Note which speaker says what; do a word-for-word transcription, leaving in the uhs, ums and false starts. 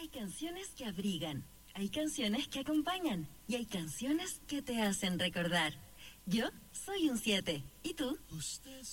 Speaker 1: Hay canciones que abrigan, hay canciones que acompañan y hay canciones que te hacen recordar. Yo soy un siete. ¿Y tú?
Speaker 2: Usted